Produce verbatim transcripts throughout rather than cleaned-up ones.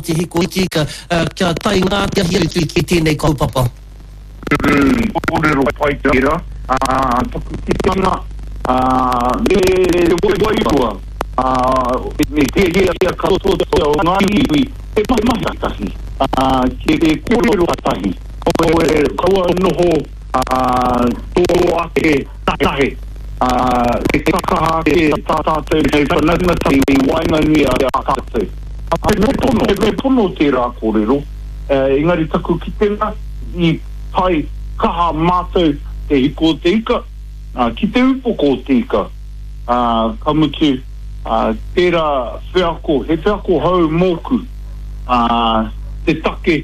te hiko tika kia tai ngā te ahi atu ki tēnei kaupapa. Kōrero pai tira, taku ki tanga, me waiwaiua, me te hea katoa o ngā iwi, e mai mai atahi, ki te kōrero atahi, kaua noho tō ake tahe, e kakaha ke tātātou hei whanangata i wainga nui a tātou. E pono te rā kōrero, engari taku ki tena i pai kaha mātou te hiko te ika, ki te upoko te ika, ka mutu tērā whiako, he whiako hau mōku, te take,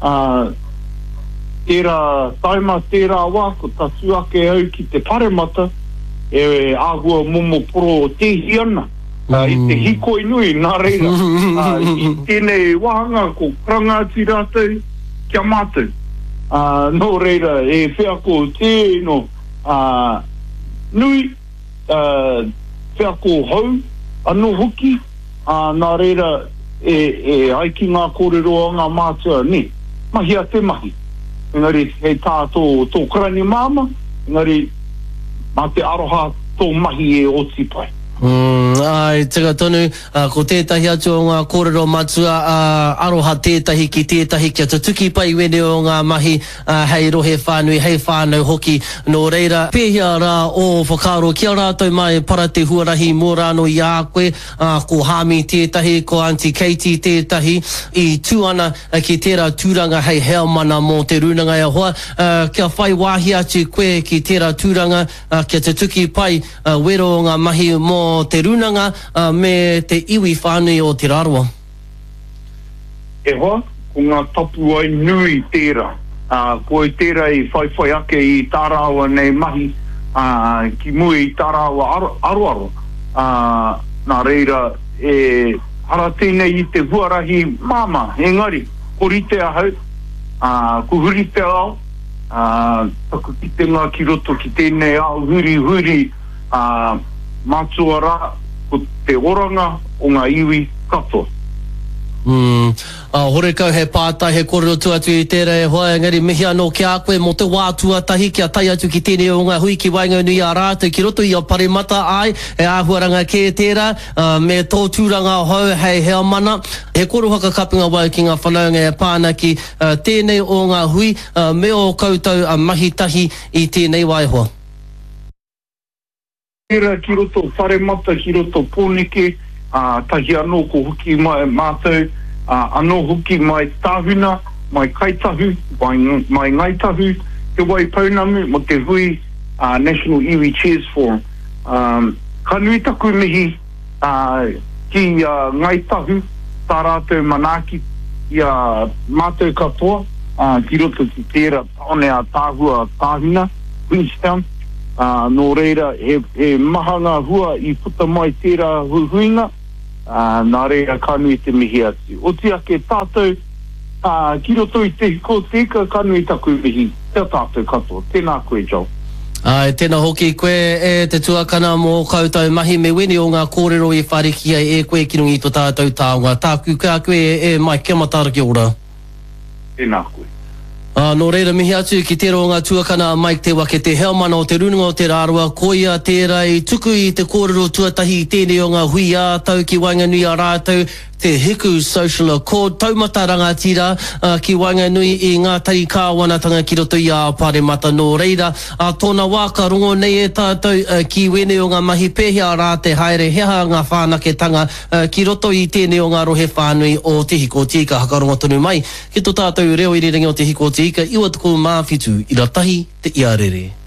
tērā taima tērā wāko, ta tuake au ki te paremata, e āhua momo poro te hiana, i te hiko inui, nā reira, i tēnei wahanga ko prangati rātou, kia mātou. Uh, no reira, e whiako te no uh, nui uh, whiako hau anō hoki uh, nā reira e, e aiki ngā kōrero o ngā mātua ne, mahi a te mahi engari hei tātō tō karani māma engari mā te aroha tō mahi e oti pai. Mm, ai, tega tonu, uh, ko tētahi atu o ngā kōrero matua, uh, aroha tētahi ki tētahi kia te tuki pai wene o ngā mahi, uh, hei rohe whānui, hei whānau hoki, no reira. Pēhia rā o whakaro, kia rātou mai para te huarahi mō rāno i a koe, uh, ko Hami tētahi, ko Auntie Katie tētahi, i tūana uh, ki tērā tūranga hei heomana mō te runanga e hoa, uh, kia whai wāhi atu koe ki tērā tūranga, uh, kia te tuki pai, uh, wero o ngā mahi mō te runanga uh, me te iwi whānui o te rārua. E hoa, ko ngā tapu ai nui tērā. Uh, ko e tērā i whaiwhai ake i tārawa nei mahi, uh, ki mui i tārawa aroaro. Uh, nā reira, e hara tēnei i te huarahi māma, engari, ko rite ahau, uh, ko hurite au, uh, taku ki te ngā ki roto ki tēnei au, huri huri, uh, mātua rā ko te oranga o ngā iwi katoa. Mm. Uh, hore kau he pātai, he kōrero tuatu i tērā e hoa, engari mihi anō ki a koe mo te wā tuatahi kia tai atu ki tēnei o ngā hui ki wainga nui a rātou ki roto i a paremata ai, e āhuaranga ke tērā, uh, me tō tūranga hau hei hea mana. He koro haka kapinga wai ki ngā whanaunga e pāna ki uh, tēnei o ngā hui, uh, me o koutou a mahi tahi i tēnei wai hoa. Tērā ki roto wharemata, ki roto pōneke, uh, tahi anō ko hoki mai mātou, uh, anō hoki mai tāhuna, mai kaitahu, mai, mai ngaitahu, te wai paunamu mo te hui uh, National Iwi Cheers Forum. Um, ka nui taku mihi uh, ki uh, ngaitahu, tā rātou manaki i a mātou katoa, uh, ki roto ki tērā taone a tāhua tāhuna, Queenstown. Uh, no reira, he, he mahanga hua i puta mai tērā huinga, uh, nā reira kanui te mihi atu. O te ake tātou, uh, ki roto i te hiko teka, kanui taku mihi, te tātou katoa. Tēnā koe, Joe. Ai, tēnā hoki koe e te tuakana mō koutou mahi me wene o ngā kōrero i wharikia e koe ki rungi to tātou tāunga. Tāku kia koe e mai kia matara ki ora. Tēnā koe. Uh, no reira mihi atu ki tēro o ngā tuakana Mike te wake te heomana o te runanga o te rārua, koia tērā i tuku i te kōrero tuatahi i tēnei o ngā hui ātau ki wainga nui a rātou, te Hiku Social Accord, taumata rangatira uh, ki wainga nui i ngā tari kāwanatanga ki roto i a Paremata no reira. Uh, tōna wāka rongo nei e tātou uh, ki wene o ngā mahi pēhea rā te haere heha ngā whānaketanga uh, ki roto i tēnei o ngā rohe whānui o te hiko tika hakaronga tonu mai. Ki tō tātou reo i rerengi o te hiko tika, iwa tuku māwhitu i ratahi te iarere.